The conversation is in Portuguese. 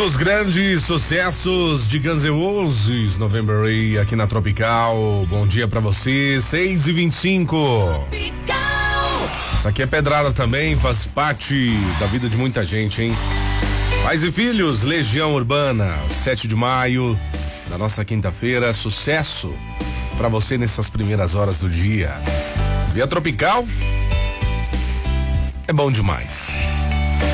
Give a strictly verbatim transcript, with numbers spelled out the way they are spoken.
Os grandes sucessos de Guns N' Roses, November Rain aqui na Tropical. Bom dia pra você, seis e vinte e cinco. Isso aqui é pedrada também, faz parte da vida de muita gente, hein? Pais e filhos, Legião Urbana, sete de maio da nossa quinta-feira, sucesso pra você nessas primeiras horas do dia. Via Tropical é bom demais.